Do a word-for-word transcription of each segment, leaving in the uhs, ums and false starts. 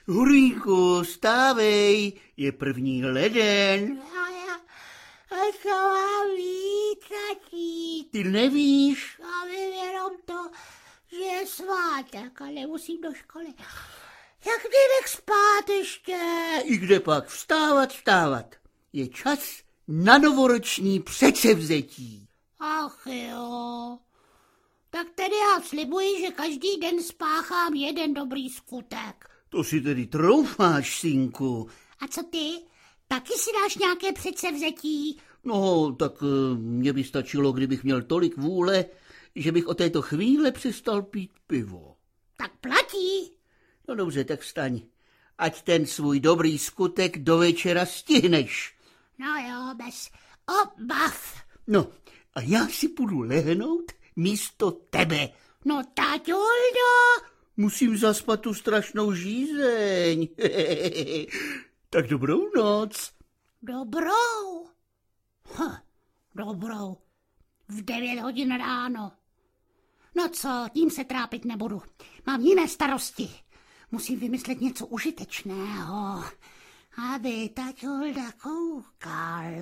Hurýnku, stávej, je první leden. A já, a co mám víc začít? Ty nevíš? Já vím jenom to, že je svátek a nemusím do školy. Jak jdeš spát ještě? I kde pak vstávat, vstávat. Je čas na novoroční předsevzetí. Ach jo. Tak tedy já slibuji, že každý den spáchám jeden dobrý skutek. To si tedy troufáš, synku. A co ty? Taky si dáš nějaké předsevzetí? No, tak mně by stačilo, kdybych měl tolik vůle, že bych o této chvíle přestal pít pivo. Tak platí. No dobře, tak vstaň. Ať ten svůj dobrý skutek do večera stihneš. No jo, bez obav. No, a já si půjdu lehnout místo tebe. No taťuldo. Musím zaspat tu strašnou žízeň. Tak dobrou noc. Dobrou. Hm, dobrou. V devět hodin ráno. No co, tím se trápit nebudu. Mám jiné starosti. Musím vymyslet něco užitečného, aby taťulda koukal.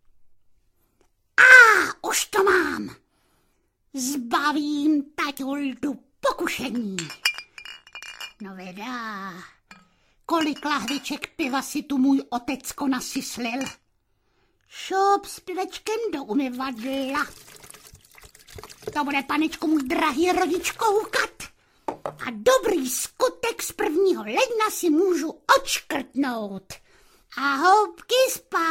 A už to mám. Zbavím taťuldu pokušení. No vedá, kolik lahviček piva si tu můj otecko nasyslil. Šup s pivečkem do umyvadla. To bude, panečku můj drahý rodič, koukat. A dobrý skutek z prvního ledna si můžu odškrtnout. A houbky spát.